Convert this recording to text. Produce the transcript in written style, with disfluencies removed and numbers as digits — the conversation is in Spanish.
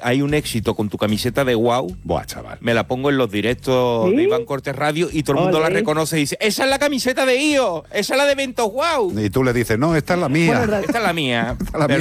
hay un éxito con tu camiseta de Wow, Buah, chaval. me la pongo en los directos ¿Sí? de Iván Cortés Radio y todo el mundo la Ole. reconoce y dice, esa es la camiseta de IO, esa es la de Eventos Wow. Y tú le dices, no, esta es la mía. Bueno, Esta es la mía. Esta es la Pero